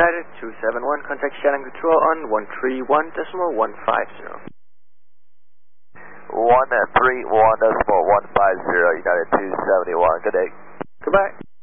United 271, contact Shannon Control on 131.150. 131.150, United 271, good day. Goodbye.